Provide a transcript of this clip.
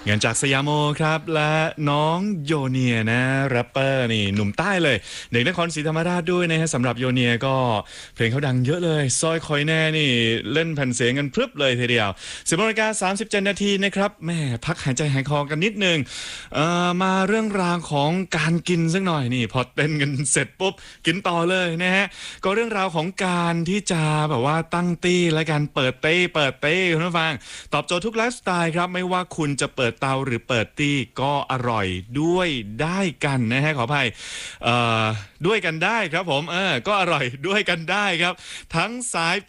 งานจากสยามโมครับและน้องโยเนียนะแรปเปอร์นี่หนุ่มใต้เลยเด็กนครศรีธรรมราชด้วยนะฮะสำหรับโยเนียก็เพลงเขาดังเยอะเลยซอยคอยแน่นี่เล่นแผ่นเสียงกันพรึบเลยทีเดียว10:37 นาทีนะครับแม่พักหายใจหายคอกันนิดนึงมาเรื่องราวของการกินสักหน่อยนี่พอเต้นกันเสร็จปุ๊บกินต่อเลยนะฮะก็เรื่องราวของการที่จะแบบว่าตั้งตี้และการเปิดตี้คุณผู้ฟังตอบโจทย์ทุกไลฟ์สไตล์ครับไม่ว่าคุณจะเปิดเตาหรือเปิดตี้ก็อร่อยด้วยได้กันนะฮะขออภัยด้วยกันได้ครับผมก็อร่อยด้วยกันได้ครับทั้งสาย